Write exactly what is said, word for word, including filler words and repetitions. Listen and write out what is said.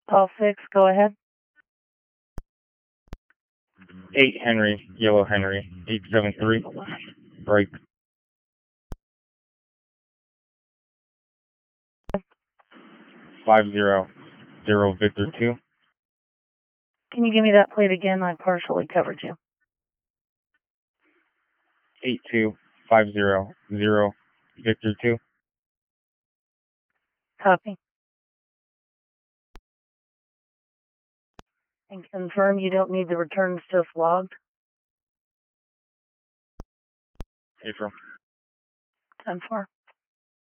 Call six, go ahead. eight Henry, Yellow Henry, eight seven three, break. five zero zero Victor two. Can you give me that plate again? I partially covered you. eight two five zero zero Victor two. Copy. And confirm you don't need the return stuff logged. April. ten four.